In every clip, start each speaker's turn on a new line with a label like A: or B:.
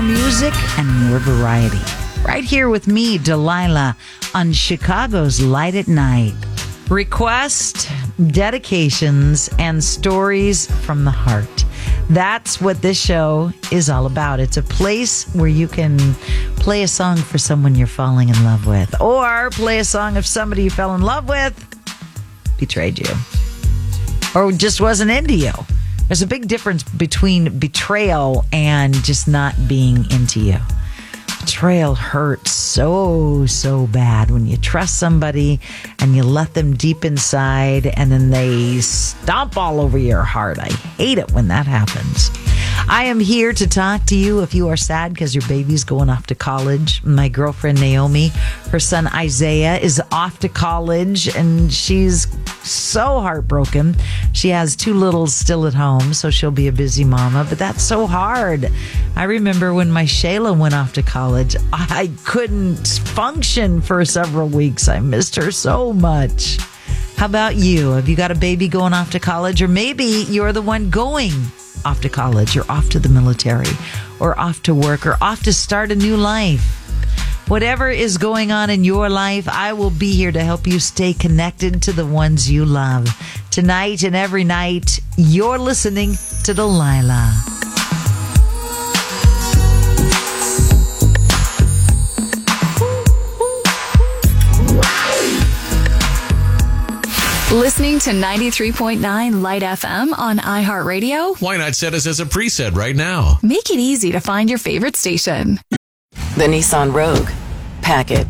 A: more music and more variety. Right here with me, Delilah, on Chicago's Light at Night. Request, dedications, and stories from the heart. That's what this show is all about. It's a place where you can play a song for someone you're falling in love with, or play a song of somebody you fell in love with, betrayed you, or just wasn't into you. There's a big difference between betrayal and just not being into you. Betrayal hurts so bad when you trust somebody and you let them deep inside and then they stomp all over your heart. I hate it when that happens. I am here to talk to you if you are sad because your baby's going off to college. My girlfriend Naomi, her son Isaiah is off to college and she's so heartbroken. She has 2 littles still at home, so she'll be a busy mama, but that's so hard. I remember when my Shayla went off to college, I couldn't function for several weeks. I missed her so much. How about you? Have you got a baby going off to college? Or maybe you're the one going off to college, or off to the military, or off to work, or off to start a new life. Whatever is going on in your life, I will be here to help you stay connected to the ones you love. Tonight and every night, you're listening to Delilah.
B: Listening to 93.9 Light FM on iHeartRadio?
C: Why not set us as a preset right now?
B: Make it easy to find your favorite station.
D: The Nissan Rogue. Pack it.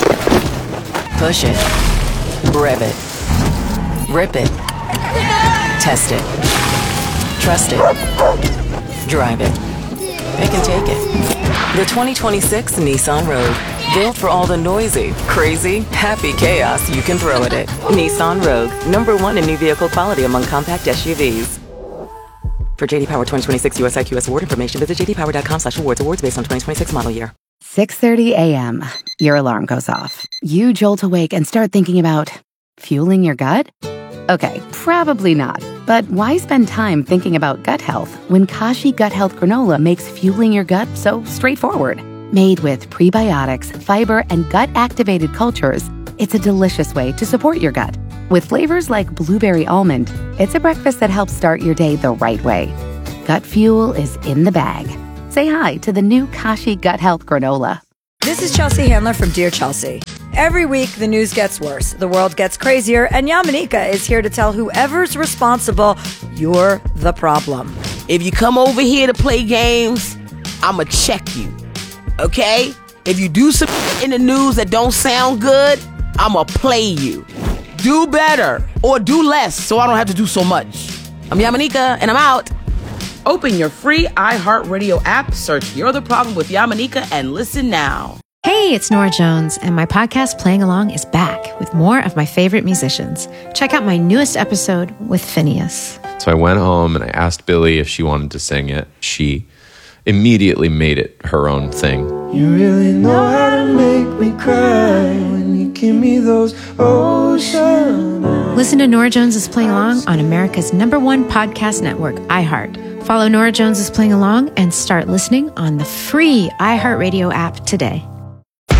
D: Push it. Rev it. Rip it. Test it. Trust it. Drive it. It can take it. The 2026 Nissan Rogue. Built for all the noisy, crazy, happy chaos you can throw at it. Nissan Rogue. #1 in new vehicle quality among compact SUVs. For JD Power 2026 US IQS award information, visit jdpower.com/awards. Awards based on 2026 model year.
E: 6:30 a.m. Your alarm goes off. You jolt awake and start thinking about fueling your gut? Okay, probably not. But why spend time thinking about gut health when Kashi Gut Health Granola makes fueling your gut so straightforward? Made with prebiotics, fiber, and gut-activated cultures, it's a delicious way to support your gut. With flavors like blueberry almond, it's a breakfast that helps start your day the right way. Gut fuel is in the bag. Say hi to the new Kashi Gut Health Granola.
F: This is Chelsea Handler from Dear Chelsea. Every week, the news gets worse, the world gets crazier, and Yamanika is here to tell whoever's responsible, you're the problem.
G: If you come over here to play games, I'ma check you. Okay? If you do some in the news that don't sound good, I'ma play you. Do better or do less so I don't have to do so much. I'm Yamanika and I'm out. Open your free iHeartRadio app, search You're the Problem with Yamanika, and listen now.
H: Hey, it's Nora Jones, and my podcast Playing Along is back with more of my favorite musicians. Check out my newest episode with Phineas.
I: So I went home and I asked Billy if she wanted to sing it. She immediately made it her own thing.
J: You really know how to make me cry when you give me those ocean eyes.
H: Listen to Nora Jones is Playing Along on America's #1 podcast network, iHeart. Follow Nora Jones is Playing Along and start listening on the free iHeartRadio app today.